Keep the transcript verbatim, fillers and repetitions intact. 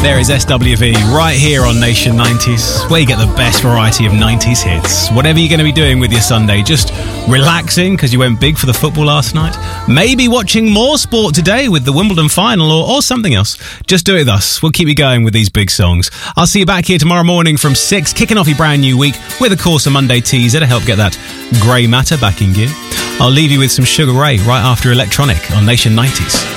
There is S W V right here on Nation nineties, where you get the best variety of nineties hits. Whatever you're going to be doing with your Sunday, just relaxing because you went big for the football last night, maybe watching more sport today with the Wimbledon final, or, or something else. Just do it with us. We'll keep you going with these big songs. I'll see you back here tomorrow morning from six, kicking off your brand new week with, of course, a Monday teaser to help get that grey matter back in gear. I'll leave you with some Sugar Ray right after Electronic on Nation nineties.